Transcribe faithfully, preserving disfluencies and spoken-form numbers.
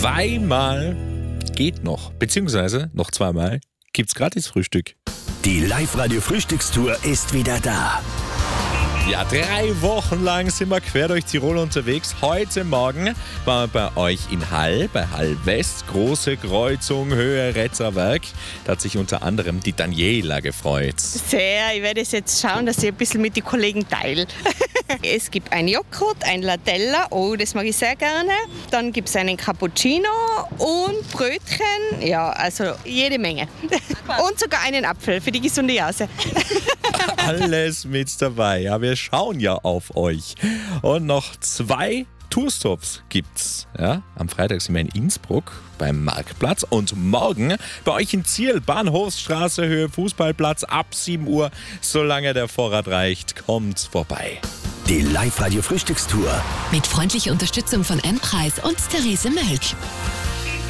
Zweimal geht noch, beziehungsweise noch zweimal gibt's gratis Frühstück. Die Live-Radio-Frühstückstour ist wieder da. Ja, drei Wochen lang sind wir quer durch Tirol unterwegs. Heute Morgen waren wir bei euch in Hall, bei Hall West. Große Kreuzung, Höhe Retzerwerk. Da hat sich unter anderem die Daniela gefreut. Sehr, ich werde jetzt schauen, dass ich ein bisschen mit den Kollegen teile. Es gibt ein Joghurt, ein Latella, oh, das mag ich sehr gerne. Dann gibt es einen Cappuccino und Brötchen, ja, also jede Menge. Und sogar einen Apfel für die gesunde Jase. Alles mit dabei. Ja, wir schauen ja auf euch. Und noch zwei Tourstops gibt's. Ja, am Freitag sind wir in Innsbruck beim Marktplatz und morgen bei euch in Ziel, Bahnhofsstraße, Höhe Fußballplatz ab sieben Uhr. Solange der Vorrat reicht, kommt vorbei. Die Live-Radio-Frühstückstour. Mit freundlicher Unterstützung von M-Preis und Therese Mölk.